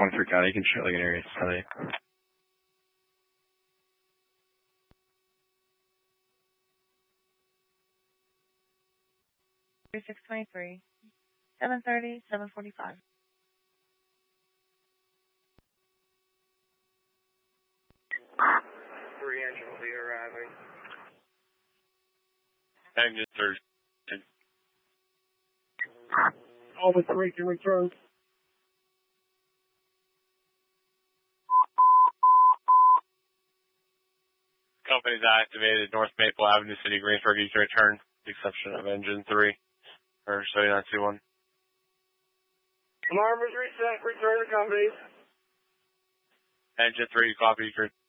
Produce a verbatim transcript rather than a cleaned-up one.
twenty-three County. You can show like an area study. six twenty-three, seven thirty, seven forty-five. Three engine will be arriving. Engine three. Alpha three can return. Company's activated North Maple Avenue, City Greensburg. You can return, with the exception of engine three. Or seventy-nine two one. Alarm is reset. Return to company. Engine three, copy. You can